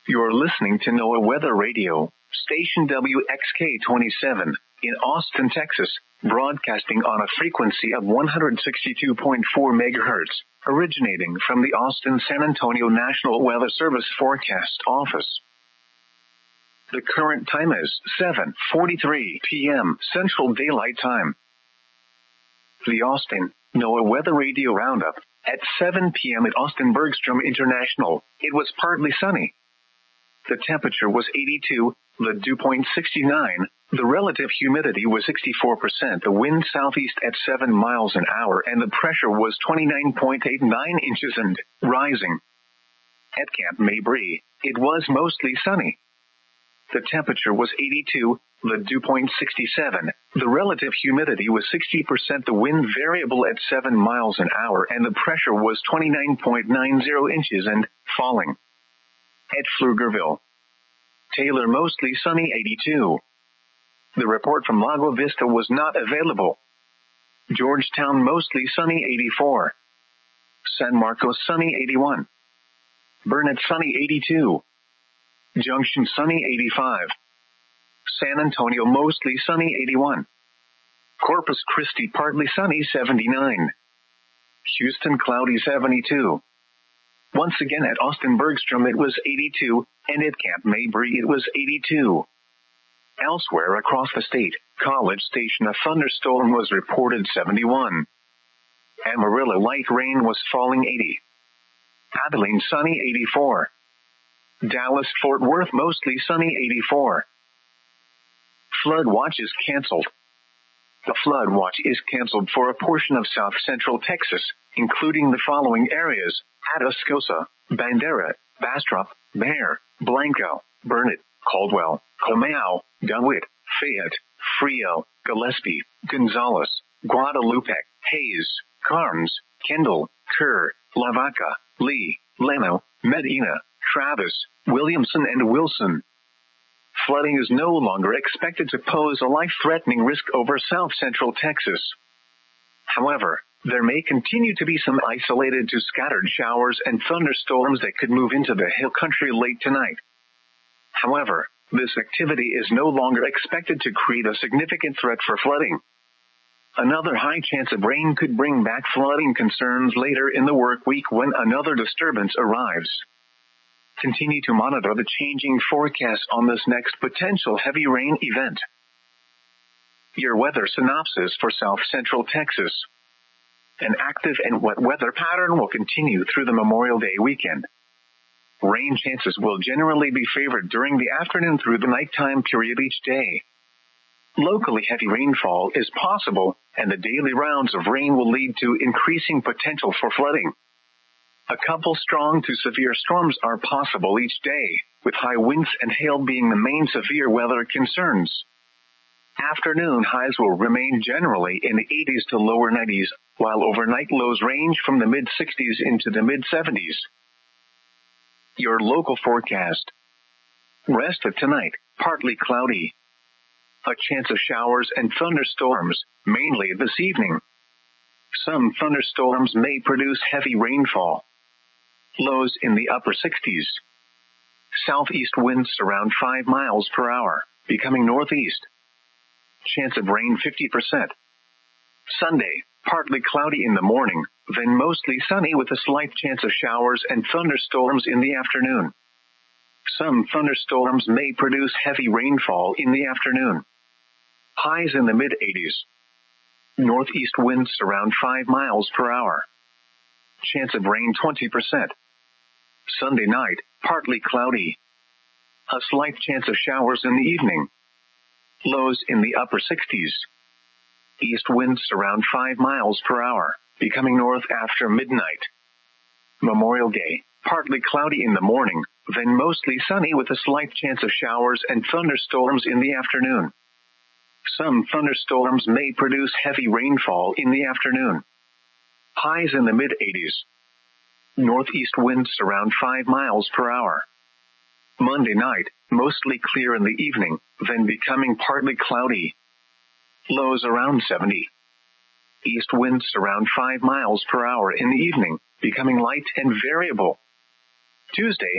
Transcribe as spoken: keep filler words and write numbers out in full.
You're listening to NOAA Weather Radio, station W X K twenty-seven, in Austin, Texas, broadcasting on a frequency of one hundred sixty-two point four megahertz, originating from the Austin-San Antonio National Weather Service Forecast Office. The current time is seven forty-three p.m. Central Daylight Time. The Austin NOAA Weather Radio Roundup. At seven p.m. at Austin Bergstrom International, it was partly sunny. The temperature was eighty-two, the dew point sixty-nine, the relative humidity was sixty-four percent, the wind southeast at seven miles an hour, and the pressure was twenty-nine point eight nine inches and rising. At Camp Mabry, it was mostly sunny. The temperature was eighty-two, the dew point sixty-seven, the relative humidity was sixty percent, the wind variable at seven miles an hour, and the pressure was twenty-nine point nine zero inches and falling. At Pflugerville, Taylor mostly sunny eighty-two. The report from Lago Vista was not available. Georgetown mostly sunny eighty-four. San Marcos sunny eighty-one. Burnett sunny eighty-two. Junction sunny eighty-five. San Antonio mostly sunny eighty-one. Corpus Christi partly sunny seventy-nine. Houston cloudy seventy-two. Once again at Austin Bergstrom it was eighty-two, and at Camp Mabry it was eighty-two. Elsewhere across the state, College Station a thunderstorm was reported seventy-one. Amarillo light rain was falling eighty. Abilene sunny eighty-four. Dallas Fort Worth mostly sunny eighty-four. Flood watch is canceled. The flood watch is canceled for a portion of south central Texas, including the following areas: Atascosa, Bandera, Bastrop, Bexar, Blanco, Burnett, Caldwell, Comau, DeWitt, Fayette, Frio, Gillespie, Gonzales, Guadalupe, Hayes, Carnes, Kendall, Kerr, Lavaca, Lee, Leno, Medina, Travis, Williamson, and Wilson. Flooding is no longer expected to pose a life-threatening risk over south central Texas. However, there may continue to be some isolated to scattered showers and thunderstorms that could move into the hill country late tonight. However, this activity is no longer expected to create a significant threat for flooding. Another high chance of rain could bring back flooding concerns later in the work week when another disturbance arrives. Continue to monitor the changing forecast on this next potential heavy rain event. Your weather synopsis for south central Texas. An active and wet weather pattern will continue through the Memorial Day weekend. Rain chances will generally be favored during the afternoon through the nighttime period each day. Locally heavy rainfall is possible, and the daily rounds of rain will lead to increasing potential for flooding. A couple strong to severe storms are possible each day, with high winds and hail being the main severe weather concerns. Afternoon highs will remain generally in the eighties to lower nineties, while overnight lows range from the mid-sixties into the mid-seventies. Your local forecast. Rest of tonight, partly cloudy. A chance of showers and thunderstorms, mainly this evening. Some thunderstorms may produce heavy rainfall. Lows in the upper sixties. Southeast winds around five miles per hour, becoming northeast. Chance of rain fifty percent. Sunday, partly cloudy in the morning, then mostly sunny with a slight chance of showers and thunderstorms in the afternoon. Some thunderstorms may produce heavy rainfall in the afternoon. Highs in the mid-eighties. Northeast winds around five miles per hour. Chance of rain twenty percent. Sunday night, partly cloudy. A slight chance of showers in the evening. Lows in the upper sixties. East winds around five miles per hour, becoming north after midnight. Memorial Day, partly cloudy in the morning, then mostly sunny with a slight chance of showers and thunderstorms in the afternoon. Some thunderstorms may produce heavy rainfall in the afternoon. Highs in the mid-eighties. Northeast winds around five miles per hour. Monday night, mostly clear in the evening, then becoming partly cloudy. Lows around seventy. East winds around five miles per hour in the evening, becoming light and variable. Tuesday,